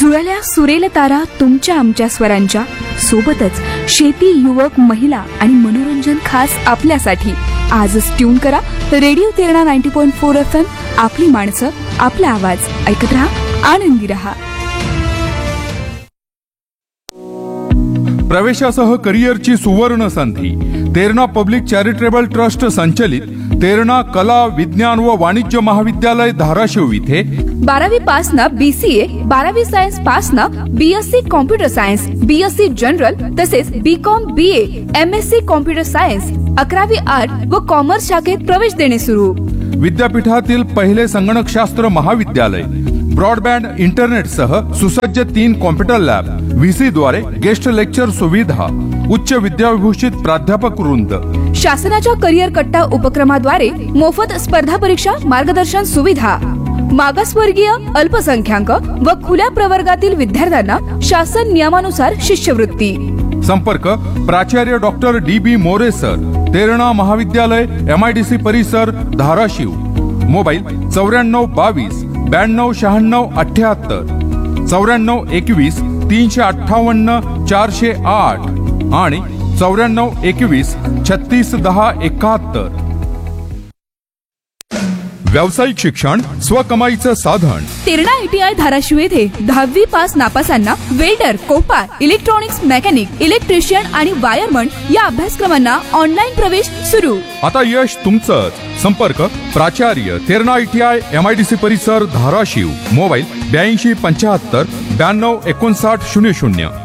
जुळल्या सुरेल तारा तुमच्या आमच्या स्वरांच्या सोबतच शेती, युवक, महिला आणि मनोरंजन खास आपल्यासाठी. आजच ट्यून करा रेडिओ तेरणा 90.4 FM. आपली माणसं, आपला आवाज. ऐकत रहा, आनंदी रहा. प्रवेशासह करिअरची सुवर्ण संधी. तेरणा पब्लिक चॅरिटेबल ट्रस्ट संचलित तेरणा कला, विज्ञान व वाणिज्य महाविद्यालय धाराशिव इथे 12वी पास ना BCA, 12वी सायन्स पास ना BSc computer science, BSc general तसेच BCom, BA, MSc computer science, 11वी art व कॉमर्स शाखेत प्रवेश देणे सुरू. विद्यापीठातील पहिले संगणकशास्त्र महाविद्यालय. ब्रॉडबँड इंटरनेटसह सुसज्ज 3 कॉम्प्युटर लॅब, VC द्वारे गेस्ट लेक्चर सुविधा, उच्च विद्याविभूषित प्राध्यापक वृंद. शासनाच्या करिअर कट्टा उपक्रमाद्वारे मोफत स्पर्धा परीक्षा मार्गदर्शन सुविधा. मागासवर्गीय, अल्पसंख्याक व खुल्या प्रवर्गातील विद्यार्थ्यांना शासन नियमानुसार शिष्यवृत्ती. संपर्क प्राचार्य doctor DB More sir, Terna महाविद्यालय, MIDC परिसर, धाराशिव. मोबाईल 9422 92 96 78, 9421 358 408 आणि 9421 36 10 71. व्यावसायिक शिक्षण स्वकमाईचं साधन. तेरणा ITI धाराशिव येथे 10वी pass नापासांना welder, Kopar, electronics mechanic, electrician आणि वायरमन या अभ्यासक्रमांना ऑनलाईन प्रवेश सुरू. आता यश तुमचंच. संपर्क प्राचार्य तेरणा ITI, MIDC परिसर, धाराशिव. मोबाईल 82 75 92 59 00.